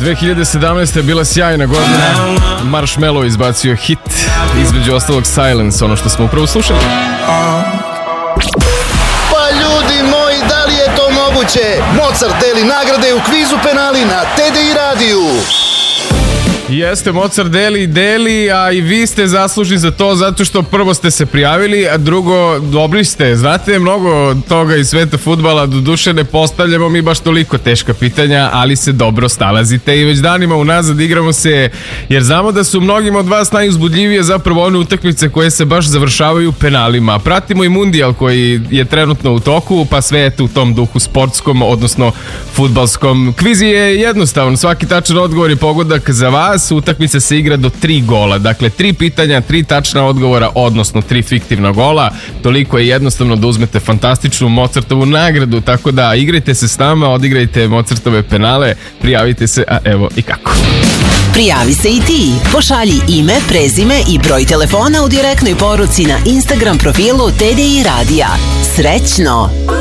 2017. je bila sjajna godina. Marshmello izbacio hit, između ostalog Silence, ono što smo upravo slušali. Pa ljudi moji, da li je to moguće? Mozart deli nagrade u kvizu penali na TDI radiju. Jeste, Mozart deli, a i vi ste zaslužni za to zato što prvo ste se prijavili, a drugo, dobri ste. Znate mnogo toga iz sveta fudbala, doduše ne postavljamo mi baš toliko teška pitanja, ali se dobro snalazite i već danima unazad igramo se, jer znamo da su mnogim od vas najuzbudljivije zapravo one utakmice koje se baš završavaju penalima. Pratimo i mundijal koji je trenutno u toku, pa sve je tu u tom duhu sportskom, odnosno fudbalskom. Kviz je jednostavan, svaki tačan odgovor je pogodak za vas. Utakmica se igra do 3 gola, dakle 3 pitanja, 3 tačna odgovora, odnosno 3 fiktivna gola. Toliko je jednostavno da uzmete fantastičnu Mozartovu nagradu, tako da igrajte se s nama, odigrajte Mozartove penale, prijavite se, a evo i kako. Prijavi se i ti, pošalji ime, prezime i broj telefona u direktnoj poruci na Instagram profilu TDI Radija. Srećno!